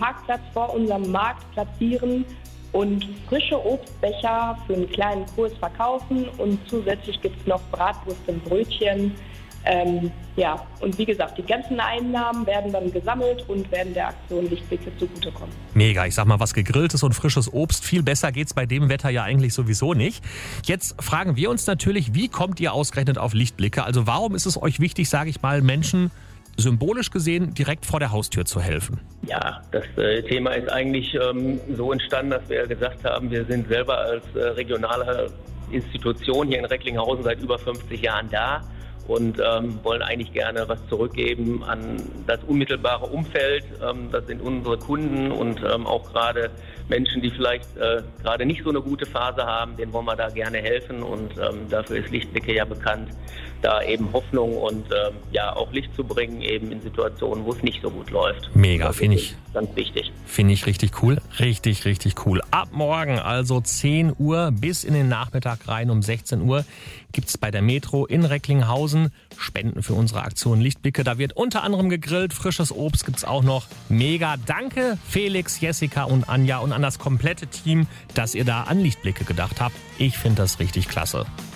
Parkplatz vor unserem Markt platzieren und frische Obstbecher für einen kleinen Kurs verkaufen. Und zusätzlich gibt es noch Bratwurst und Brötchen. Und wie gesagt, die ganzen Einnahmen werden dann gesammelt und werden der Aktion Lichtblicke zugutekommen. Mega, ich sag mal, was Gegrilltes und frisches Obst, viel besser geht's bei dem Wetter ja eigentlich sowieso nicht. Jetzt fragen wir uns natürlich, wie kommt ihr ausgerechnet auf Lichtblicke? Also warum ist es euch wichtig, sage ich mal, Menschen symbolisch gesehen direkt vor der Haustür zu helfen? Ja, das Thema ist eigentlich so entstanden, dass wir gesagt haben, wir sind selber als regionale Institution hier in Recklinghausen seit über 50 Jahren da und wollen eigentlich gerne was zurückgeben an das unmittelbare Umfeld. Das sind unsere Kunden und auch gerade Menschen, die vielleicht gerade nicht so eine gute Phase haben, denen wollen wir da gerne helfen und dafür ist Lichtblicke ja bekannt, da eben Hoffnung und auch Licht zu bringen, eben in Situationen, wo es nicht so gut läuft. Mega, finde ich. Ganz wichtig. Finde ich richtig cool. Richtig, richtig cool. Ab morgen, also 10 Uhr bis in den Nachmittag rein um 16 Uhr, gibt es bei der Metro in Recklinghausen Spenden für unsere Aktion Lichtblicke. Da wird unter anderem gegrillt, frisches Obst gibt es auch noch. Mega. Danke Felix, Jessica und Anja und an das komplette Team, dass ihr da an Lichtblicke gedacht habt. Ich finde das richtig klasse.